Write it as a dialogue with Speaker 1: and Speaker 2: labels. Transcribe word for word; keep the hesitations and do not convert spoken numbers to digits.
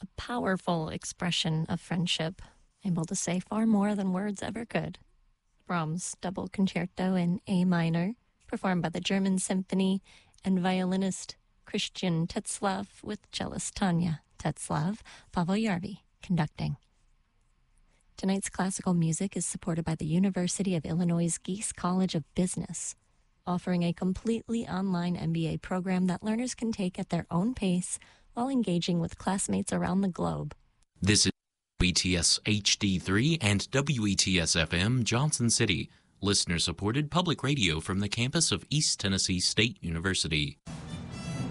Speaker 1: a powerful expression of friendship, able to say far more than words ever could. Brahms' Double Concerto in A minor, performed by the German Symphony and violinist Christian Tetzlaff with cellist Tanya Tetzlaff, Pavel Yarvi conducting. Tonight's classical music is supported by the University of Illinois' Geese College of Business, offering a completely online M B A program that learners can take at their own pace while engaging with classmates around the globe.
Speaker 2: This is W E T S H D three and W E T S F M Johnson City, listener-supported public radio from the campus of East Tennessee State University.